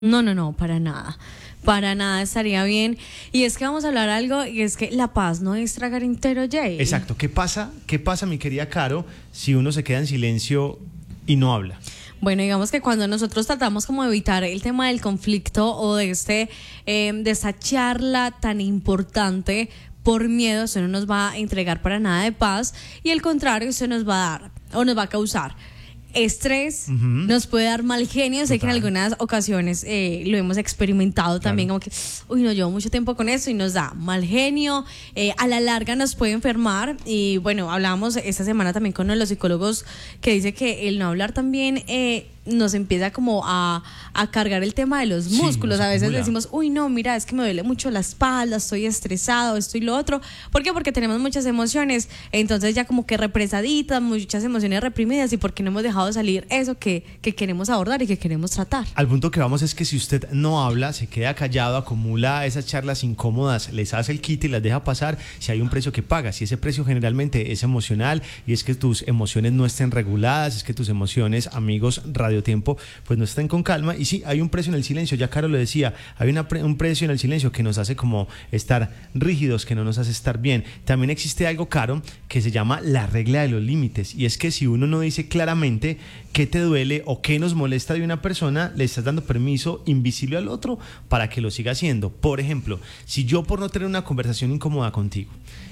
No, no, no, para nada. Para nada estaría bien. Y es que vamos a hablar algo, y es que la paz no es tragar entero, Jay. Exacto. ¿Qué pasa, mi querida Caro, si uno se queda en silencio y no habla? Bueno, digamos que cuando nosotros tratamos como de evitar el tema del conflicto o de esta charla tan importante, por miedo, eso no nos va a entregar para nada de paz, y al contrario, eso nos va a dar o nos va a causar estrés, nos puede dar mal genio. Sé que en algunas ocasiones lo hemos experimentado también, como que, uy, no llevo mucho tiempo con esto y nos da mal genio, a la larga nos puede enfermar. Y bueno, hablábamos esta semana también con uno de los psicólogos que dice que el no hablar también nos empieza como a cargar el tema de los músculos. A veces decimos, uy, no, mira, es que me duele mucho la espalda, estoy estresado, esto y lo otro. ¿Por qué? Porque tenemos muchas emociones, entonces ya como que represaditas, muchas emociones reprimidas, y porque no hemos dejado salir eso que queremos abordar y que queremos tratar. Al punto que vamos es que si usted no habla, se queda callado, acumula esas charlas incómodas, les hace el quite y las deja pasar, si hay un precio que paga, si ese precio generalmente es emocional, y es que tus emociones no estén reguladas, es que tus emociones, amigos Radio Tiempo, pues no estén con calma. Y sí, hay un precio en el silencio, ya Caro lo decía, hay un precio en el silencio que nos hace como estar rígidos, que no nos hace estar bien. También existe algo, Caro, que se llama la regla de los límites, y es que si uno no dice claramente qué te duele o qué nos molesta de una persona, le estás dando permiso invisible al otro para que lo siga haciendo. Por ejemplo, si yo, por no tener una conversación incómoda contigo,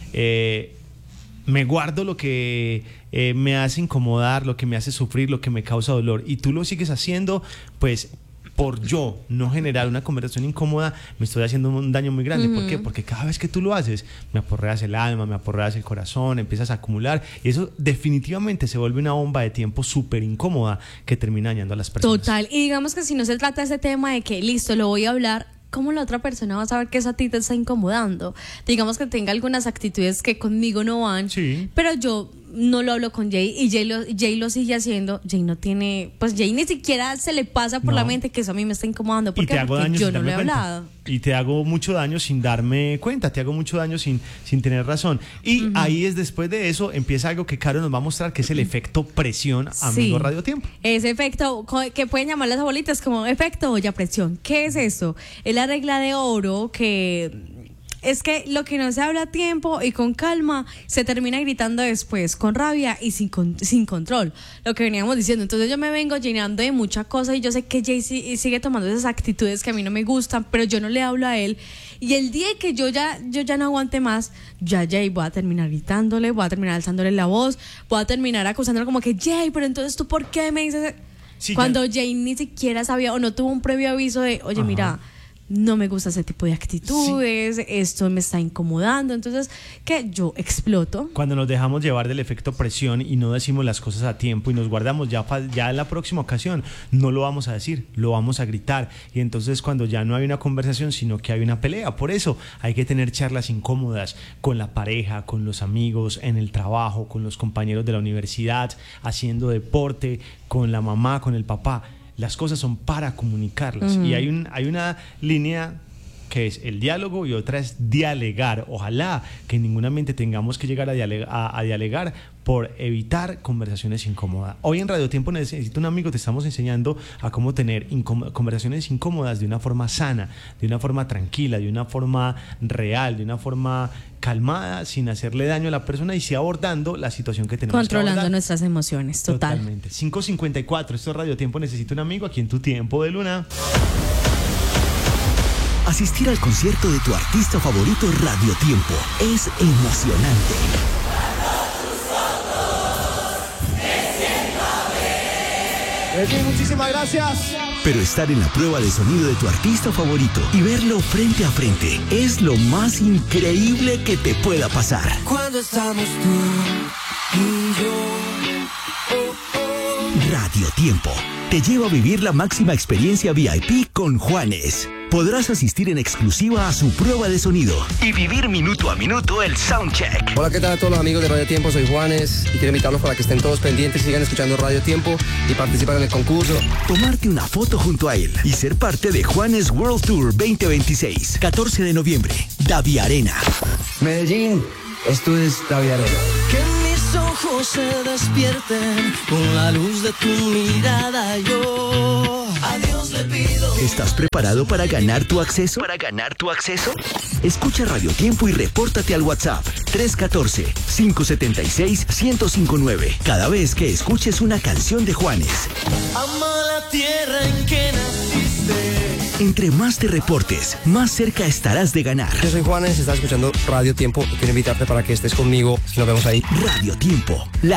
me guardo lo que me hace incomodar, lo que me hace sufrir, lo que me causa dolor, y tú lo sigues haciendo, pues por yo no generar una conversación incómoda, me estoy haciendo un daño muy grande. ¿Por qué? Porque cada vez que tú lo haces, me aporreas el alma, me aporreas el corazón, empiezas a acumular, y eso definitivamente se vuelve una bomba de tiempo súper incómoda que termina dañando a las personas. Total, y digamos que si no se trata de ese tema de que, listo, lo voy a hablar, ¿cómo la otra persona va a saber que eso a ti te está incomodando? Digamos que tenga algunas actitudes que conmigo no van, sí, pero yo no lo hablo con Jay y Jay lo sigue haciendo. Jay no tiene, pues Jay ni siquiera se le pasa por la mente que eso a mí me está incomodando. ¿Por qué? Porque yo no lo he hablado. Y te hago mucho daño sin darme cuenta, te hago mucho daño sin tener razón. Y ahí es, después de eso, empieza algo que Caro nos va a mostrar, que es el efecto presión, amigo Radio Tiempo. Ese efecto que pueden llamar las abuelitas como efecto olla presión. ¿Qué es eso? Es la regla de oro, que es que lo que no se habla a tiempo y con calma se termina gritando después, con rabia y sin control. Lo que veníamos diciendo. Entonces yo me vengo llenando de muchas cosas, y yo sé que Jay sigue tomando esas actitudes que a mí no me gustan, pero yo no le hablo a él. Y el día que yo ya no aguante más, ya Jay, voy a terminar gritándole, voy a terminar alzándole la voz, voy a terminar acusándole como que, Jay, pero entonces ¿tú por qué me dices? Sí, cuando Jay ni siquiera sabía o no tuvo un previo aviso de, oye, mira, no me gusta ese tipo de actitudes, esto me está incomodando. Entonces, que yo exploto. Cuando nos dejamos llevar del efecto presión y no decimos las cosas a tiempo y nos guardamos ya en la próxima ocasión, no lo vamos a decir, lo vamos a gritar. Y entonces cuando ya no hay una conversación, sino que hay una pelea. Por eso hay que tener charlas incómodas con la pareja, con los amigos, en el trabajo, con los compañeros de la universidad, haciendo deporte, con la mamá, con el papá. Las cosas son para comunicarlas. Y hay una línea que es el diálogo y otra es dialegar. Ojalá que en ninguna mente tengamos que llegar a dialegar por evitar conversaciones incómodas. Hoy en Radio Tiempo Necesito un Amigo te estamos enseñando a cómo tener conversaciones incómodas de una forma sana, de una forma tranquila, de una forma real, de una forma calmada, sin hacerle daño a la persona, y sí abordando la situación que tenemos controlando que abordar. Nuestras emociones, total. Totalmente. 5:54, esto es Radio Tiempo Necesito un Amigo, aquí en tu tiempo de luna. Asistir al concierto de tu artista favorito Radio Tiempo es emocionante. Muchísimas gracias. Pero estar en la prueba de sonido de tu artista favorito y verlo frente a frente es lo más increíble que te pueda pasar. Cuando estamos tú y yo. Radio Tiempo te lleva a vivir la máxima experiencia VIP con Juanes. Podrás asistir en exclusiva a su prueba de sonido y vivir minuto a minuto el soundcheck. Hola, ¿qué tal a todos los amigos de Radio Tiempo? Soy Juanes y quiero invitarlos para que estén todos pendientes y sigan escuchando Radio Tiempo y participen en el concurso. Tomarte una foto junto a él y ser parte de Juanes World Tour 2026, 14 de noviembre, Davi Arena. Medellín, esto es Davi Arena. Que mis ojos se despierten con la luz de tu mirada, yo. Adiós. te pido. ¿Estás preparado para ganar tu acceso? Escucha Radio Tiempo y repórtate al WhatsApp 314-576-1059 cada vez que escuches una canción de Juanes. Amo la tierra en que naciste. Entre más te reportes, más cerca estarás de ganar. Yo soy Juanes, estás escuchando Radio Tiempo y quiero invitarte para que estés conmigo. Nos vemos ahí. Radio Tiempo, la